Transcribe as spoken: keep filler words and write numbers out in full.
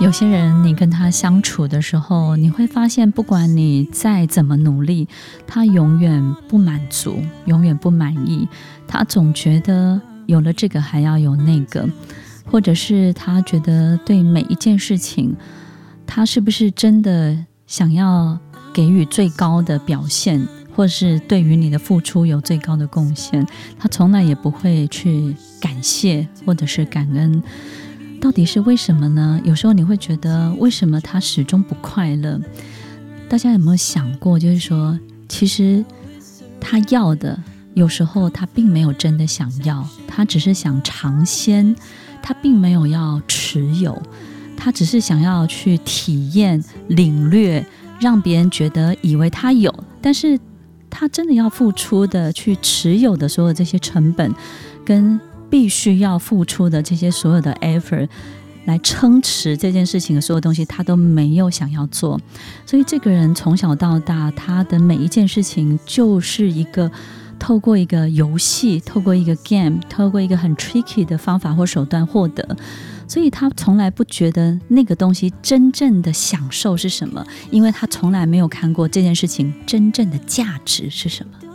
有些人你跟他相处的时候，你会发现不管你再怎么努力，他永远不满足，永远不满意，他总觉得有了这个还要有那个，或者是他觉得对每一件事情他是不是真的想要给予最高的表现，或是对于你的付出有最高的贡献，他从来也不会去感谢或者是感恩。到底是为什么呢？有时候你会觉得为什么他始终不快乐？大家有没有想过，就是说其实他要的有时候他并没有真的想要，他只是想尝鲜，他并没有要持有，他只是想要去体验领略，让别人觉得以为他有，但是他真的要付出的去持有的所有这些成本跟必须要付出的这些所有的 effort 来撑持这件事情的所有东西他都没有想要做。所以这个人从小到大他的每一件事情就是一个透过一个游戏，透过一个 game， 透过一个很 tricky 的方法或手段获得，所以他从来不觉得那个东西真正的享受是什么，因为他从来没有看过这件事情真正的价值是什么。